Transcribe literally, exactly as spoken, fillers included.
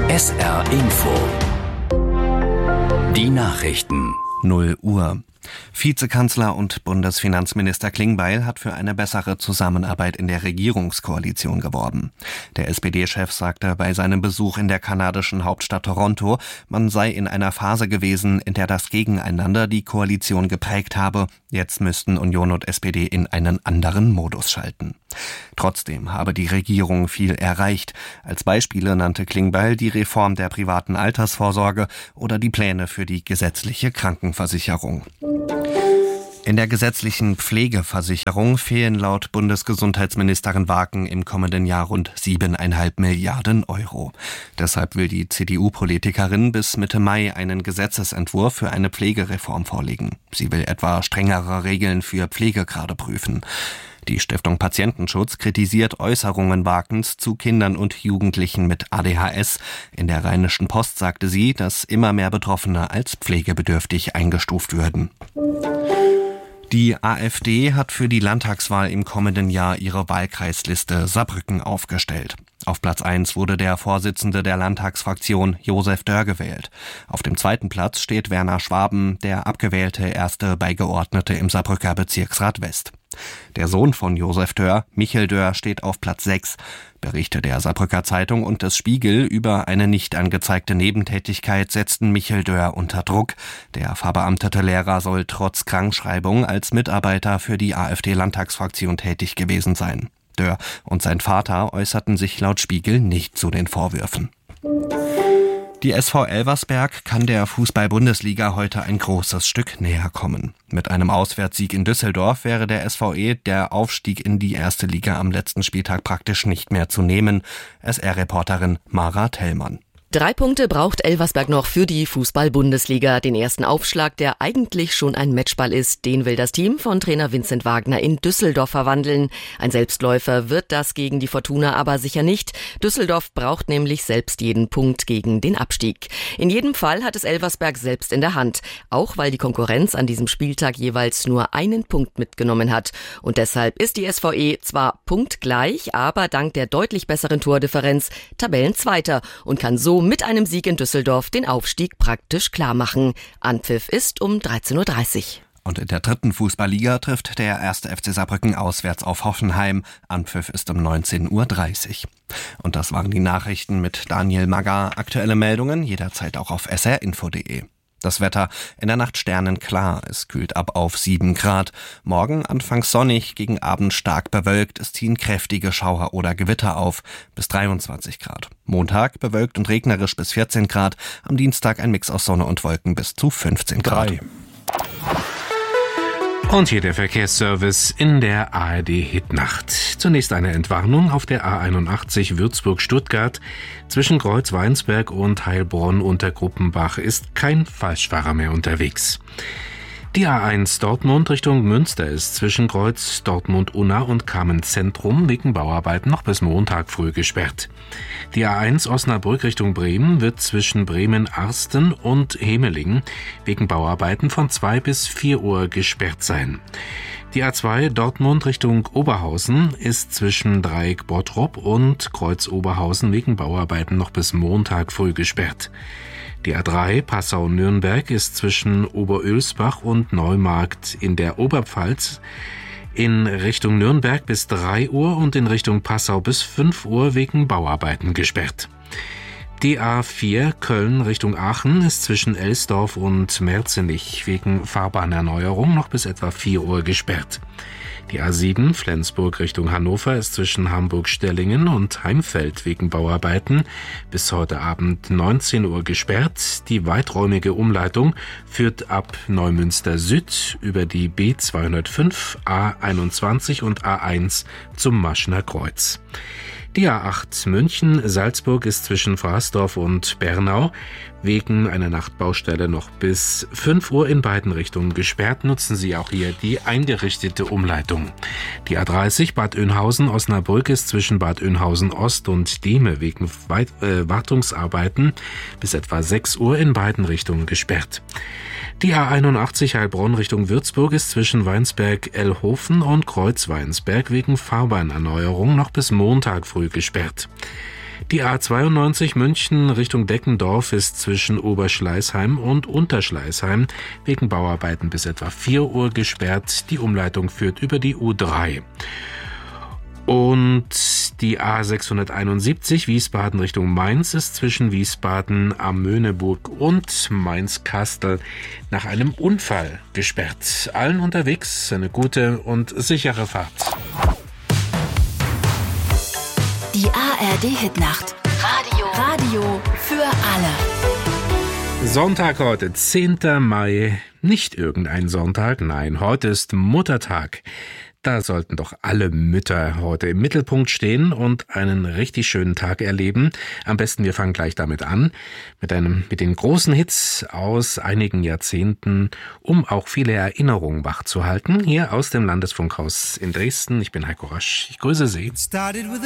S R Info. Die Nachrichten. null Uhr. Vizekanzler und Bundesfinanzminister Klingbeil hat für eine bessere Zusammenarbeit in der Regierungskoalition geworben. Der S P D-Chef sagte bei seinem Besuch in der kanadischen Hauptstadt Toronto, man sei in einer Phase gewesen, in der das Gegeneinander die Koalition geprägt habe. Jetzt müssten Union und S P D in einen anderen Modus schalten. Trotzdem habe die Regierung viel erreicht. Als Beispiele nannte Klingbeil die Reform der privaten Altersvorsorge oder die Pläne für die gesetzliche Krankenversicherung. In der gesetzlichen Pflegeversicherung fehlen laut Bundesgesundheitsministerin Waken im kommenden Jahr rund siebeneinhalb Milliarden Euro. Deshalb will die C D U-Politikerin bis Mitte Mai einen Gesetzesentwurf für eine Pflegereform vorlegen. Sie will etwa strengere Regeln für Pflegegrade prüfen. Die Stiftung Patientenschutz kritisiert Äußerungen Wakens zu Kindern und Jugendlichen mit A D H S. In der Rheinischen Post sagte sie, dass immer mehr Betroffene als pflegebedürftig eingestuft würden. Die AfD hat für die Landtagswahl im kommenden Jahr ihre Wahlkreisliste Saarbrücken aufgestellt. Auf Platz eins wurde der Vorsitzende der Landtagsfraktion Josef Dörr gewählt. Auf dem zweiten Platz steht Werner Schwaben, der abgewählte erste Beigeordnete im Saarbrücker Bezirksrat West. Der Sohn von Josef Dörr, Michel Dörr, steht auf Platz sechs. Berichte der Saarbrücker Zeitung und des Spiegel über eine nicht angezeigte Nebentätigkeit setzten Michel Dörr unter Druck. Der verbeamtete Lehrer soll trotz Krankschreibung als Mitarbeiter für die AfD-Landtagsfraktion tätig gewesen sein. Dörr und sein Vater äußerten sich laut Spiegel nicht zu den Vorwürfen. Die S V Elversberg kann der Fußball-Bundesliga heute ein großes Stück näher kommen. Mit einem Auswärtssieg in Düsseldorf wäre der S V E der Aufstieg in die erste Liga am letzten Spieltag praktisch nicht mehr zu nehmen. S R-Reporterin Mara Tellmann. Drei Punkte braucht Elversberg noch für die Fußball-Bundesliga. Den ersten Aufschlag, der eigentlich schon ein Matchball ist, den will das Team von Trainer Vincent Wagner in Düsseldorf verwandeln. Ein Selbstläufer wird das gegen die Fortuna aber sicher nicht. Düsseldorf braucht nämlich selbst jeden Punkt gegen den Abstieg. In jedem Fall hat es Elversberg selbst in der Hand, auch weil die Konkurrenz an diesem Spieltag jeweils nur einen Punkt mitgenommen hat. Und deshalb ist die S V E zwar punktgleich, aber dank der deutlich besseren Tordifferenz Tabellenzweiter und kann so mit einem Sieg in Düsseldorf den Aufstieg praktisch klar machen. Anpfiff ist um dreizehn Uhr dreißig. Und in der dritten Fußballliga trifft der erste F C Saarbrücken auswärts auf Hoffenheim. Anpfiff ist um neunzehn Uhr dreißig. Und das waren die Nachrichten mit Daniel Magger. Aktuelle Meldungen jederzeit auch auf s r info punkt d e. Das Wetter in der Nacht sternenklar, es kühlt ab auf sieben Grad. Morgen anfangs sonnig, gegen Abend stark bewölkt, es ziehen kräftige Schauer oder Gewitter auf, bis dreiundzwanzig Grad. Montag bewölkt und regnerisch bis vierzehn Grad, am Dienstag ein Mix aus Sonne und Wolken bis zu fünfzehn Grad. Drei. Und hier der Verkehrsservice in der A R D-Hitnacht. Zunächst eine Entwarnung auf der A einundachtzig Würzburg-Stuttgart. Zwischen Kreuz-Weinsberg und Heilbronn unter Gruppenbach ist kein Falschfahrer mehr unterwegs. Die A eins Dortmund Richtung Münster ist zwischen Kreuz Dortmund-Unna und Kamen-Zentrum wegen Bauarbeiten noch bis Montag früh gesperrt. Die A eins Osnabrück Richtung Bremen wird zwischen Bremen-Arsten und Hemelingen wegen Bauarbeiten von zwei bis vier Uhr gesperrt sein. Die A zwei Dortmund Richtung Oberhausen ist zwischen Dreieck Bottrop und Kreuz Oberhausen wegen Bauarbeiten noch bis Montag früh gesperrt. Die A drei Passau-Nürnberg ist zwischen Oberölsbach und Neumarkt in der Oberpfalz in Richtung Nürnberg bis drei Uhr und in Richtung Passau bis fünf Uhr wegen Bauarbeiten gesperrt. Die A vier Köln Richtung Aachen ist zwischen Elsdorf und Merzenich wegen Fahrbahnerneuerung noch bis etwa vier Uhr gesperrt. Die A sieben Flensburg Richtung Hannover ist zwischen Hamburg-Stellingen und Heimfeld wegen Bauarbeiten bis heute Abend neunzehn Uhr gesperrt. Die weiträumige Umleitung führt ab Neumünster Süd über die B zweihundertfünf, A einundzwanzig und A eins zum Maschner Kreuz. Die A acht München-Salzburg ist zwischen Fraßdorf und Bernau wegen einer Nachtbaustelle noch bis fünf Uhr in beiden Richtungen gesperrt. Nutzen Sie auch hier die eingerichtete Umleitung. Die A dreißig Bad Oeynhausen-Osnabrück ist zwischen Bad Oeynhausen-Ost und Dehme wegen Weit- äh, Wartungsarbeiten bis etwa sechs Uhr in beiden Richtungen gesperrt. Die A einundachtzig Heilbronn Richtung Würzburg ist zwischen Weinsberg-Ellhofen und Kreuz-Weinsberg wegen Fahrbahnerneuerung noch bis Montag früh gesperrt. Die A zweiundneunzig München Richtung Deckendorf ist zwischen Oberschleißheim und Unterschleißheim wegen Bauarbeiten bis etwa vier Uhr gesperrt. Die Umleitung führt über die U drei. Und die A sechshunderteinundsiebzig Wiesbaden Richtung Mainz ist zwischen Wiesbaden am Möhneburg und Mainz-Kastel nach einem Unfall gesperrt. Allen unterwegs eine gute und sichere Fahrt. Die A R D-Hitnacht. Radio. Radio für alle. Sonntag heute, zehnter Mai. Nicht irgendein Sonntag, nein, heute ist Muttertag. Da sollten doch alle Mütter heute im Mittelpunkt stehen und einen richtig schönen Tag erleben. Am besten wir fangen gleich damit an, mit einem, mit den großen Hits aus einigen Jahrzehnten, um auch viele Erinnerungen wachzuhalten. Hier aus dem Landesfunkhaus in Dresden. Ich bin Heiko Rasch. Ich grüße Sie.